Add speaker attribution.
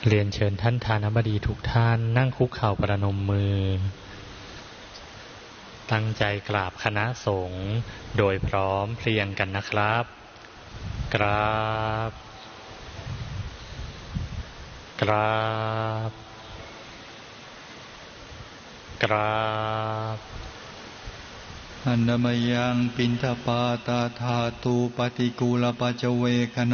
Speaker 1: เรียนเชิญท่านทานบดีทุกท่านนั่งคุกเข่าประนมมือตั้งใจกราบคณะสงฆ์โดยพร้อมเพรียงกันนะครับกราบกราบกราบ
Speaker 2: อันนมยังปินทปาตาธาตุปฏิกูลปัจเวคณ